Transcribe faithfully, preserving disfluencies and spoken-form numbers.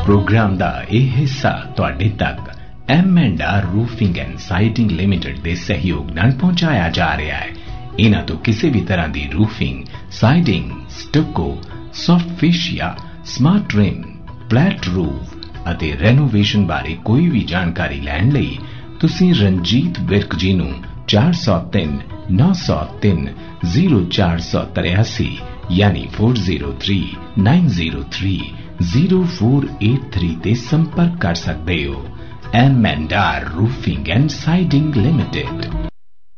Programme का यह हिस्सा तुहाडे तक M and are roofing and siding limited के सहयोग नाल पहुंचाया जा रहा है। इन्हां तो किसी भी तरह की roofing, siding, स्टको, soft fascia, smart rim, flat roof अते रेनोवेशन बारे कोई भी जानकारी लैण लई तुसीं रंजीत विर्क जी नूं चार सौ तीन नौ सौ तीन जीरो चार सौ तिरासी यानी four zero three nine zero three zero four eight three ते संपर्क कर सकते हो। M and are roofing and siding limited.